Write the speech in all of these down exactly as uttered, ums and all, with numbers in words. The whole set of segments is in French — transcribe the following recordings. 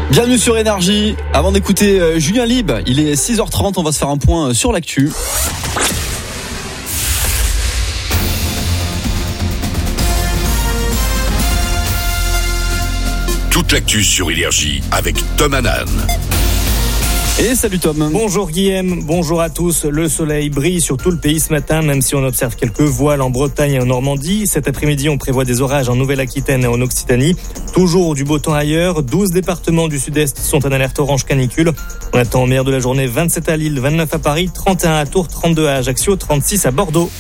Bienvenue sur Énergie. Avant d'écouter euh, Julien Lib, il est six heures trente, on va se faire un point sur l'actu. Toute l'actu sur Énergie avec Tom Hanan. Et salut Tom. Bonjour Guillaume, bonjour à tous. Le soleil brille sur tout le pays ce matin, même si on observe quelques voiles en Bretagne et en Normandie. Cet après-midi, on prévoit des orages en Nouvelle-Aquitaine et en Occitanie. Toujours du beau temps ailleurs. douze départements du sud-est sont en alerte orange canicule. On attend au meilleur de la journée vingt-sept à Lille, vingt-neuf à Paris, trente et un à Tours, trente-deux à Ajaccio, trente-six à Bordeaux.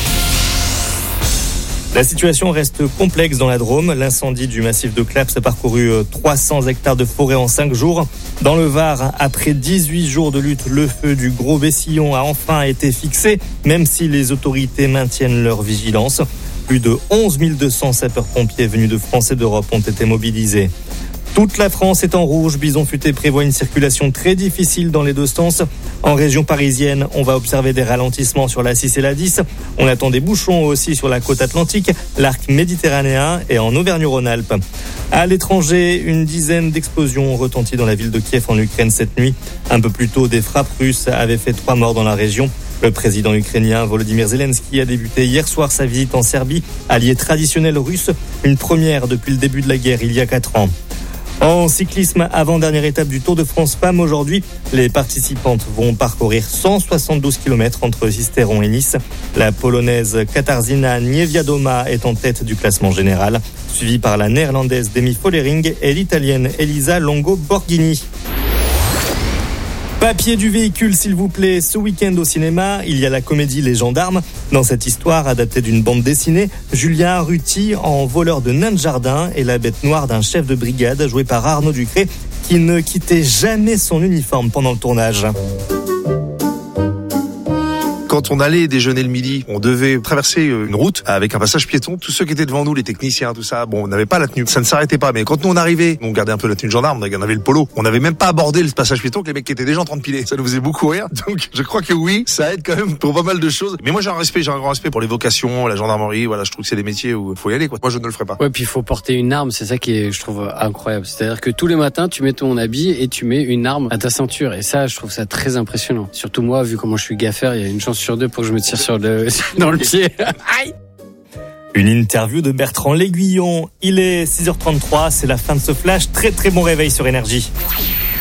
La situation reste complexe dans la Drôme. L'incendie du massif de Claps a parcouru trois cents hectares de forêt en cinq jours. Dans le Var, après dix-huit jours de lutte, le feu du Gros Bessillon a enfin été fixé, même si les autorités maintiennent leur vigilance. Plus de onze mille deux cents sapeurs-pompiers venus de France et d'Europe ont été mobilisés. Toute la France est en rouge. Bison Futé prévoit une circulation très difficile dans les deux sens. En région parisienne, on va observer des ralentissements sur la six et la dix. On attend des bouchons aussi sur la côte atlantique, l'arc méditerranéen et en Auvergne-Rhône-Alpes. À l'étranger, une dizaine d'explosions ont retenti dans la ville de Kiev en Ukraine cette nuit. Un peu plus tôt, des frappes russes avaient fait trois morts dans la région. Le président ukrainien Volodymyr Zelensky a débuté hier soir sa visite en Serbie, allié traditionnel russe, une première depuis le début de la guerre il y a quatre ans. En cyclisme, avant-dernière étape du Tour de France Femmes aujourd'hui, les participantes vont parcourir cent soixante-douze kilomètres entre Sisteron et Nice. La polonaise Katarzyna Niewiadoma est en tête du classement général, suivie par la néerlandaise Demi Follering et l'italienne Elisa Longo Borghini. Papier du véhicule, s'il vous plaît. Ce week-end au cinéma, il y a la comédie Les Gendarmes. Dans cette histoire, adaptée d'une bande dessinée, Julien Arruti, en voleur de nains de jardin, est la bête noire d'un chef de brigade joué par Arnaud Ducré, qui ne quittait jamais son uniforme pendant le tournage. Quand on allait déjeuner le midi, on devait traverser une route avec un passage piéton. Tous ceux qui étaient devant nous, les techniciens, tout ça, bon, on n'avait pas la tenue. Ça ne s'arrêtait pas. Mais quand nous on arrivait, on gardait un peu la tenue de gendarme, on avait le polo. On n'avait même pas abordé le passage piéton que les mecs qui étaient déjà en train de piler. Ça nous faisait beaucoup rire. Donc, je crois que oui, ça aide quand même pour pas mal de choses. Mais moi, j'ai un respect, j'ai un grand respect pour les vocations, la gendarmerie. Voilà, je trouve que c'est des métiers où il faut y aller, quoi. Moi, je ne le ferai pas. Ouais, puis il faut porter une arme. C'est ça qui est, je trouve, incroyable. C'est-à-dire que tous les matins, tu mets ton habit et tu mets une arme à ta ceinture. Et ça, je trouve ça très impressionnant. Surtout moi, vu comment je suis gaffeur, il y a une chance sur deux pour que je me tire sur le, dans le pied. Aïe! Une interview de Bertrand L'Aiguillon. Il est six heures trente-trois, c'est la fin de ce flash. Très très bon réveil sur Énergie.